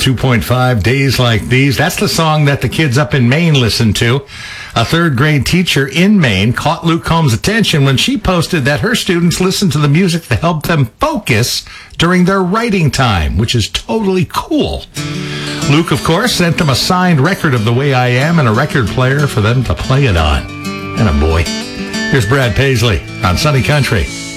102.5, Days Like These. That's the song that the kids up in Maine listened to. A third grade teacher in Maine caught Luke Combs' attention when she posted that her students listen to the music to help them focus during their writing time, which is totally cool. Luke, of course, sent them a signed record of The Way I Am and a record player for them to play it on. And a boy. Here's Brad Paisley on Sunny Country.